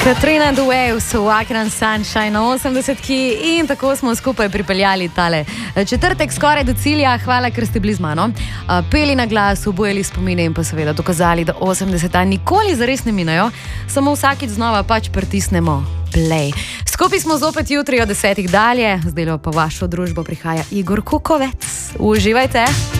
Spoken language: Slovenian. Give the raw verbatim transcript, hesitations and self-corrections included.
Katrina The Waves, Walking on Sunshine na osemdesetki in tako smo skupaj pripeljali tale četrtek skoraj do cilja. Hvala, ker ste bili z mano. Peli na glas, obojali spomine in pa seveda dokazali, da osemdeseta nikoli zares ne minajo, samo vsakič znova pač pritisnemo play. Skupaj smo zopet jutri od desetih dalje, zdaj pa vašo družbo prihaja Igor Kukovec. Uživajte!